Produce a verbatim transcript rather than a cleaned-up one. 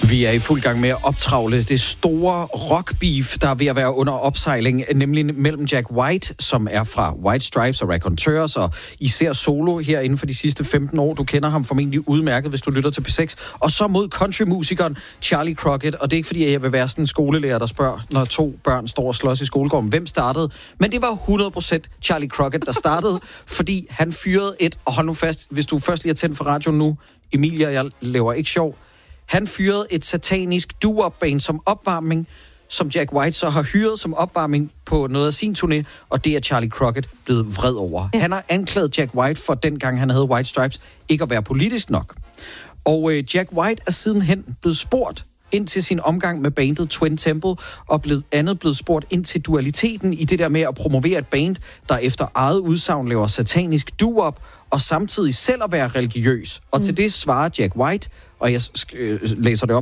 Vi er i fuld gang med at optravle det store rockbeef, der er ved at være under opsejling, nemlig mellem Jack White, som er fra White Stripes og Raconteurs, og især solo her inden for de sidste femten år. Du kender ham formentlig udmærket, hvis du lytter til P seks. Og så mod countrymusikeren Charlie Crockett. Og det er ikke fordi, jeg vil være sådan en skolelærer, der spørger, når to børn står og slås i skolegården, hvem startede? Men det var hundrede procent Charlie Crockett, der startede, fordi han fyrede et, og hold nu fast, hvis du først lige har tændt for radioen nu, Emilia, jeg laver ikke sjov. Han fyrede et satanisk doo-wop-band som opvarmning, som Jack White så har hyret som opvarmning på noget af sin turné, og det er Charlie Crockett blevet vred over. Ja. Han har anklaget Jack White for, dengang han havde White Stripes, ikke at være politisk nok. Og øh, Jack White er sidenhen blevet spurgt ind til sin omgang med bandet Twin Temple, og blevet, andet blevet spurgt ind til dualiteten i det der med at promovere et band, der efter eget udsagn laver satanisk doo-wop, og samtidig selv at være religiøs. Og mm. til det svarer Jack White, og jeg sk- læser det op